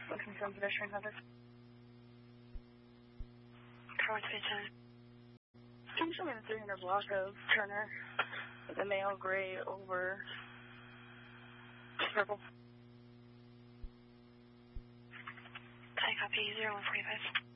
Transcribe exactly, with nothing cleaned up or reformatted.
Looking for pedestrian hazard. Car speed ten. Can you show me the three hundred block of Turner? The male gray over purple. I copy zero one forty-five.